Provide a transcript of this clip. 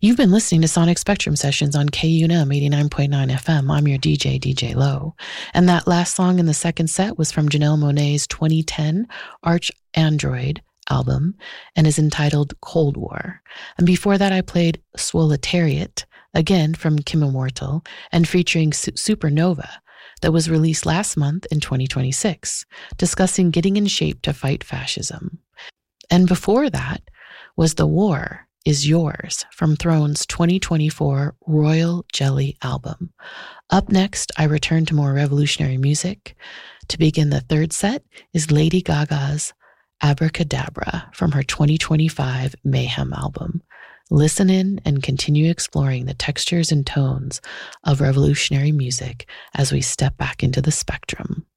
You've been listening to Sonic Spectrum Sessions on KUNM 89.9 FM. I'm your DJ, DJ Low. And that last song in the second set was from Janelle Monáe's 2010 Arch Android album and is entitled Cold War. And before that, I played Swoletariat, again from Kim Immortal, and featuring Supernova, that was released last month in 2026, discussing getting in shape to fight fascism. And before that was The War Is Yours from Throne's 2024 Royal Jelly album. Up next, I return to more revolutionary music. To begin the third set is Lady Gaga's Abracadabra from her 2025 Mayhem album. Listen in and continue exploring the textures and tones of revolutionary music as we step back into the spectrum.